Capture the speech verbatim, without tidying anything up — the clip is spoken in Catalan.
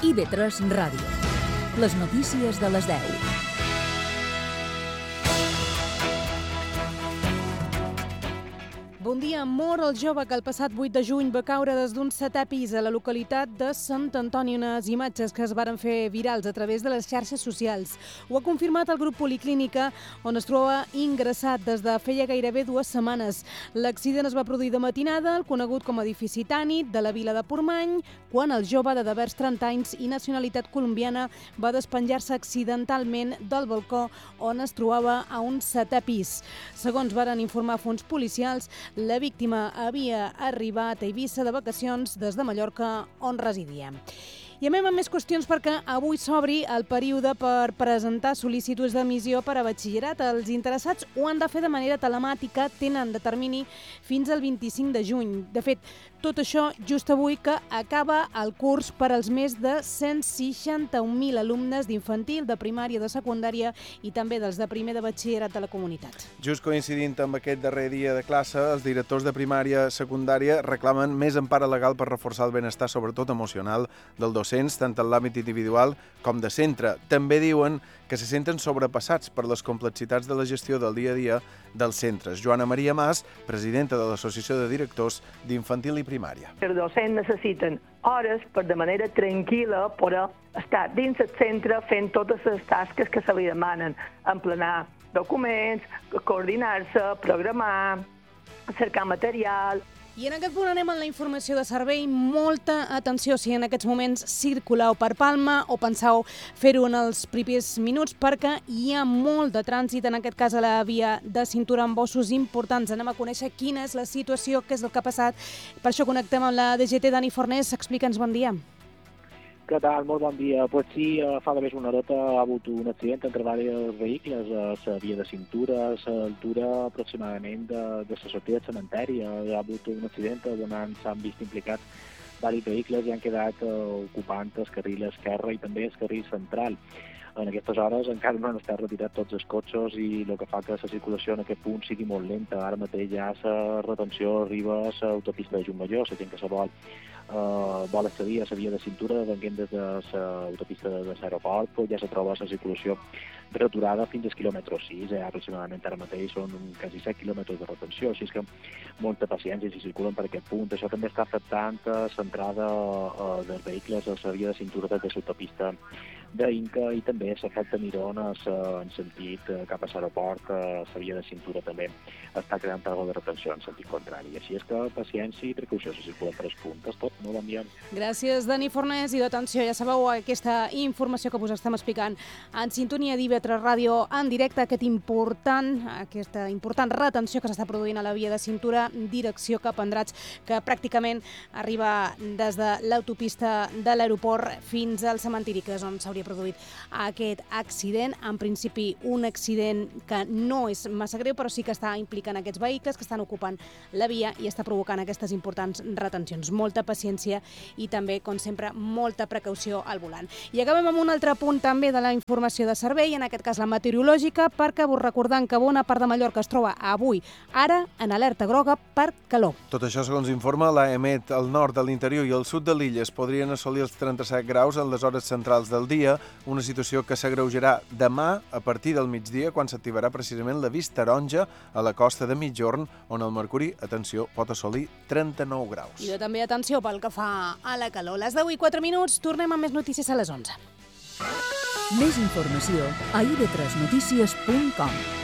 I V tres Ràdio. Les notícies de les deu. Bon dia. Mor el jove que el passat vuit de juny va caure des d'un setè pis a la localitat de Sant Antoni. Unes imatges que es varen fer virals a través de les xarxes socials. Ho ha confirmat el grup Policlínica, on es troba ingressat des de feia gairebé dues setmanes. L'accident es va produir de matinada al conegut com a edifici Tànit de la vila de Portmany, quan el jove de devers trenta anys i nacionalitat colombiana va despenjar-se accidentalment del balcó on es trobava a un setè pis. Segons varen informar fons policials, la víctima havia arribat a Eivissa de vacacions des de Mallorca, on residia. I anem amb més qüestions perquè avui s'obri el període per presentar sol·licituds d'admissió per a batxillerat. Els interessats ho han de fer de manera telemàtica, tenen de termini fins al vint-i-cinc de juny. De fet, tot això just avui que acaba el curs per als més de cent seixanta-un mil alumnes d'infantil, de primària, de secundària i també dels de primer de batxillerat de la comunitat. Just coincidint amb aquest darrer dia de classe, els directors de primària i secundària reclamen més empara legal per reforçar el benestar, sobretot emocional, del docents, tant en l'àmbit individual com de centre. També diuen que se senten sobrepassats per les complexitats de la gestió del dia a dia dels centres. Joana Maria Mas, presidenta de l'Associació de Directors d'Infantil i Primària. Els docents necessiten hores per de manera tranquil·la poder estar dins el centre fent totes les tasques que se li demanen, emplenar documents, coordinar-se, programar, cercar material. I en aquest punt anem a la informació de servei. Molta atenció si en aquests moments circuleu per Palma o penseu fer-ho en els primers minuts, perquè hi ha molt de trànsit, en aquest cas a la via de cintura amb bossos importants. Anem a conèixer quina és la situació, què és el que ha passat. Per això connectem amb la D G T. Dani Fornés, explica'ns, bon dia. Què tal? Molt bon dia. Pues sí, fa de més una horeta ha hagut un accident entre diversos vehicles a la via de cintura, a l'altura aproximadament de, de la sortida del cementeri. Hi ha hagut un accident on s'han vist implicats diversos vehicles i han quedat ocupant el carril esquerre i també el carril central. En aquestes hores encara no han estat retirats tots els cotxes i el que fa que la circulació en aquest punt sigui molt lenta. Ara mateix ja la retenció arriba a l'autopista de Juntmajor, la gent que se vol Uh, vol accedir a la via de cintura venint des de l'autopista de l'aeroport, pues ja se troba la circulació returada fins al quilòmetre sis, eh, aproximadament ara mateix són quasi set quilòmetres de retenció, així que molta paciència si circulen per aquest punt. Això també està afectant l'entrada uh, dels vehicles a la via de cintura des de l'autopista d'Inca i també s'afecta Mirón en sentit cap a l'aeroport, que la via de cintura també està creant algo de retenció en sentit contrari. Així és que paciència i precaució si circulen per els punts. És tot, molt bon dia. Gràcies, Dani Fornés, i d'atenció, ja sabeu aquesta informació que us estem explicant en sintonia d'I V tres Ràdio en directe, aquest important, aquesta important retenció que s'està produint a la via de cintura direcció cap a Andratx, que pràcticament arriba des de l'autopista de l'aeroport fins al cementiri, que és on s'hauria produït aquest accident. En principi, un accident que no és massa greu, però sí que està implicant aquests vehicles que estan ocupant la via i està provocant aquestes importants retencions. Molta paciència i també, com sempre, molta precaució al volant. I acabem amb un altre punt també de la informació de servei, en aquest cas la meteorològica, perquè vos recordant que bona part de Mallorca es troba avui, ara, en alerta groga per calor. Tot això, segons informa l'A E M E T, al nord de l'interior i al sud de l'illa es podrien assolir els trenta-set graus en les hores centrals del dia, una situació que s'agreujarà demà a partir del migdia, quan s'activarà precisament l'avís taronja a la costa de Migjorn, on el mercuri, atenció, pot assolir trenta-nou graus. I també atenció pel que fa a la calor. Les deu i quatre minuts, tornem amb més notícies a les onze. Més informació a i v tres notícies punt com.